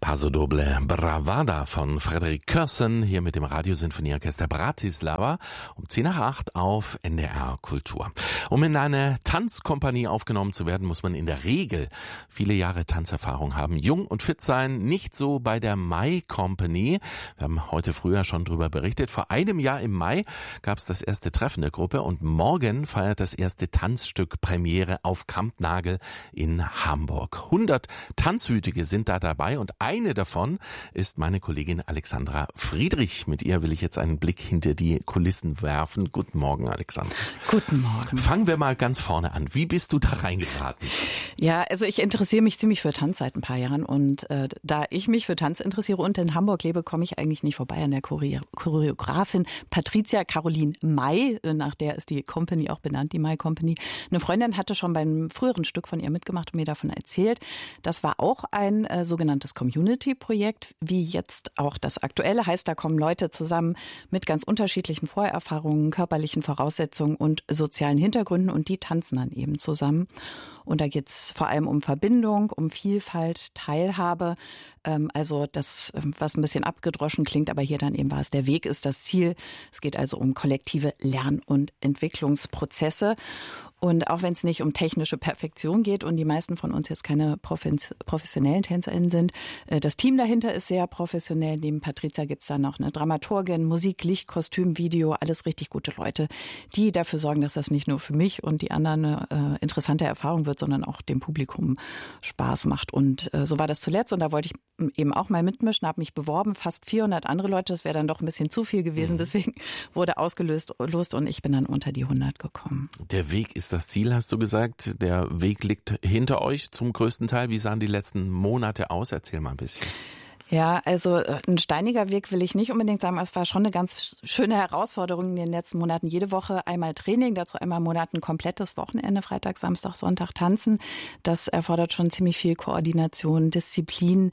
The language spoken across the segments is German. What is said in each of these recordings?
Paso Doble Bravada von Frédéric Curson hier mit dem Radiosinfonieorchester Bratislava um 7:10 auf NDR Kultur. Um in eine Tanzkompanie aufgenommen zu werden, muss man in der Regel viele Jahre Tanzerfahrung haben, jung und fit sein, nicht so bei der Mai Company. Wir haben heute früher schon darüber berichtet. Vor einem Jahr im Mai gab es das erste Treffen der Gruppe und morgen feiert das erste Tanzstück Premiere auf Kampnagel in Hamburg. 100 Tanzwütige sind da dabei und eine davon ist meine Kollegin Alexandra Friedrich. Mit ihr will ich jetzt einen Blick hinter die Kulissen werfen. Guten Morgen, Alexandra. Guten Morgen. Fangen wir mal ganz vorne an. Wie bist du da reingeraten? Ja, also ich interessiere mich ziemlich für Tanz seit ein paar Jahren und da ich mich für Tanz interessiere und in Hamburg lebe, komme ich eigentlich nicht vorbei an der Choreografin Patricia Caroline May, nach der ist die Company auch benannt, die May Company. Eine Freundin hatte schon beim früheren Stück von ihr mitgemacht und mir davon erzählt. Das war auch ein sogenanntes Community-Projekt, wie jetzt auch das aktuelle. Heißt, da kommen Leute zusammen mit ganz unterschiedlichen Vorerfahrungen, körperlichen Voraussetzungen und sozialen Hintergründen und die tanzen dann eben zusammen. Und da geht es vor allem um Verbindung, um Vielfalt, Teilhabe. Also das, was ein bisschen abgedroschen klingt, aber hier dann eben war es, der Weg ist das Ziel. Es geht also um kollektive Lern- und Entwicklungsprozesse. Und auch wenn es nicht um technische Perfektion geht und die meisten von uns jetzt keine professionellen TänzerInnen sind, das Team dahinter ist sehr professionell. Neben Patricia gibt's da noch eine Dramaturgin, Musik, Licht, Kostüm, Video, alles richtig gute Leute, die dafür sorgen, dass das nicht nur für mich und die anderen eine interessante Erfahrung wird, sondern auch dem Publikum Spaß macht. Und so war das zuletzt und da wollte ich eben auch mal mitmischen, habe mich beworben, fast 400 andere Leute, das wäre dann doch ein bisschen zu viel gewesen, deswegen wurde ausgelöst und ich bin dann unter die 100 gekommen. Der Weg ist das Ziel, hast du gesagt. Der Weg liegt hinter euch zum größten Teil. Wie sahen die letzten Monate aus? Erzähl mal ein bisschen. Ja, also ein steiniger Weg will ich nicht unbedingt sagen. Es war schon eine ganz schöne Herausforderung in den letzten Monaten. Jede Woche einmal Training, dazu einmal im Monat ein komplettes Wochenende, Freitag, Samstag, Sonntag tanzen. Das erfordert schon ziemlich viel Koordination, Disziplin,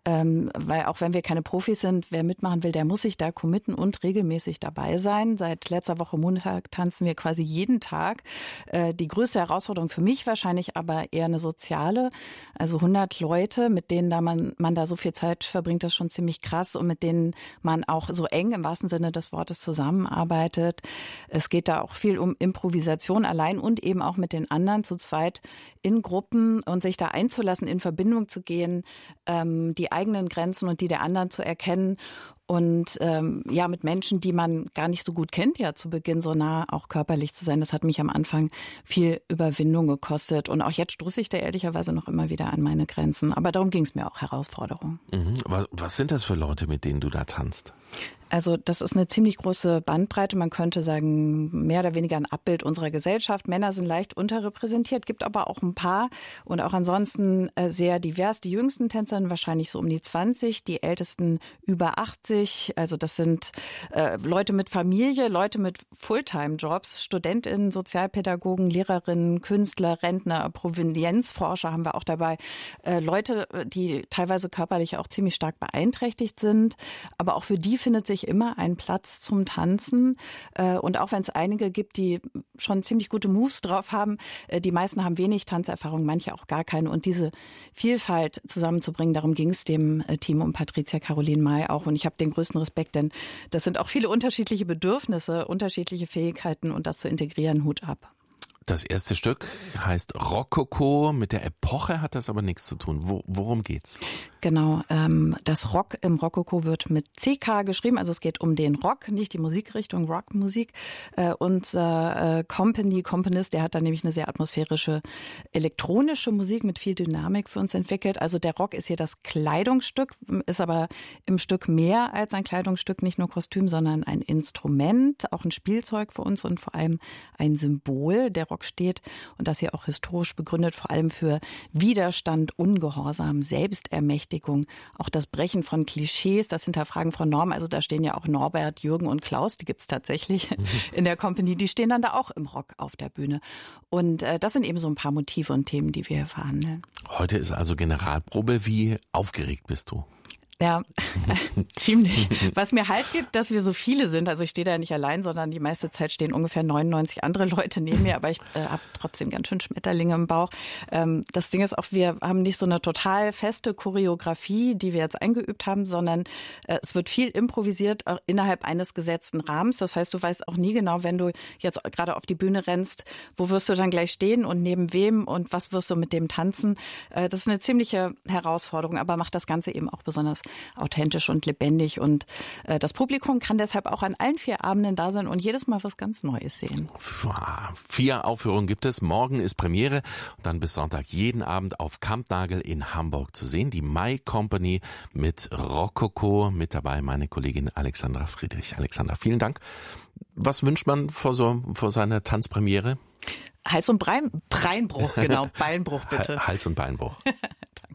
weil auch wenn wir keine Profis sind, wer mitmachen will, der muss sich da committen und regelmäßig dabei sein. Seit letzter Woche Montag tanzen wir quasi jeden Tag. Die größte Herausforderung für mich wahrscheinlich aber eher eine soziale, also 100 Leute, mit denen man da so viel Zeit verbringt, das schon ziemlich krass und mit denen man auch so eng im wahrsten Sinne des Wortes zusammenarbeitet. Es geht da auch viel um Improvisation allein und eben auch mit den anderen zu zweit in Gruppen und sich da einzulassen, in Verbindung zu gehen, die eigenen Grenzen und die der anderen zu erkennen. Und ja, mit Menschen, die man gar nicht so gut kennt, ja zu Beginn so nah auch körperlich zu sein, das hat mich am Anfang viel Überwindung gekostet. Und auch jetzt stoße ich da ehrlicherweise noch immer wieder an meine Grenzen. Aber darum ging es mir auch, Herausforderungen. Was sind das für Leute, mit denen du da tanzt? Also das ist eine ziemlich große Bandbreite. Man könnte sagen, mehr oder weniger ein Abbild unserer Gesellschaft. Männer sind leicht unterrepräsentiert, gibt aber auch ein paar und auch ansonsten sehr divers. Die jüngsten Tänzerinnen wahrscheinlich so um die 20, die ältesten über 80. Also das sind Leute mit Familie, Leute mit Fulltime-Jobs, StudentInnen, Sozialpädagogen, Lehrerinnen, Künstler, Rentner, Provenienzforscher haben wir auch dabei. Leute, die teilweise körperlich auch ziemlich stark beeinträchtigt sind, aber auch für die findet sich immer ein Platz zum Tanzen. Und auch wenn es einige gibt, die schon ziemlich gute Moves drauf haben, die meisten haben wenig Tanzerfahrung, manche auch gar keine. Und diese Vielfalt zusammenzubringen, darum ging es dem Team um Patricia Caroline May auch. Und ich habe den größten Respekt, denn das sind auch viele unterschiedliche Bedürfnisse, unterschiedliche Fähigkeiten und das zu integrieren, Hut ab. Das erste Stück heißt Rokoko. Mit der Epoche hat das aber nichts zu tun. Worum geht's? Genau, das Rock im Rokoko wird mit CK geschrieben, also es geht um den Rock, nicht die Musikrichtung Rockmusik. Unser Komponist, der hat da nämlich eine sehr atmosphärische elektronische Musik mit viel Dynamik für uns entwickelt. Also der Rock ist hier das Kleidungsstück, ist aber im Stück mehr als ein Kleidungsstück, nicht nur Kostüm, sondern ein Instrument, auch ein Spielzeug für uns und vor allem ein Symbol. Der Rock steht, und das hier auch historisch begründet, vor allem für Widerstand, Ungehorsam, Selbstermächtigung, auch das Brechen von Klischees, das Hinterfragen von Normen. Also da stehen ja auch Norbert, Jürgen und Klaus, die gibt's tatsächlich in der Company, die stehen dann da auch im Rock auf der Bühne. Und das sind eben so ein paar Motive und Themen, die wir hier verhandeln. Heute ist also Generalprobe. Wie aufgeregt bist du? Ja, ziemlich. Was mir Halt gibt, dass wir so viele sind. Also ich stehe da nicht allein, sondern die meiste Zeit stehen ungefähr 99 andere Leute neben mir. Aber ich habe trotzdem ganz schön Schmetterlinge im Bauch. Das Ding ist auch, wir haben nicht so eine total feste Choreografie, die wir jetzt eingeübt haben, sondern es wird viel improvisiert innerhalb eines gesetzten Rahmens. Das heißt, du weißt auch nie genau, wenn du jetzt gerade auf die Bühne rennst, wo wirst du dann gleich stehen und neben wem und was wirst du mit dem tanzen. Das ist eine ziemliche Herausforderung, aber macht das Ganze eben auch besonders authentisch und lebendig. Und das Publikum kann deshalb auch an allen 4 Abenden da sein und jedes Mal was ganz Neues sehen. 4 Aufführungen gibt es. Morgen ist Premiere und dann bis Sonntag jeden Abend auf Kampnagel in Hamburg zu sehen. Die Mai Company mit Rokoko. Mit dabei meine Kollegin Alexandra Friedrich. Alexandra, vielen Dank. Was wünscht man vor seiner Tanzpremiere? Hals- und Beinbruch, genau. Beinbruch, bitte. Hals- und Beinbruch.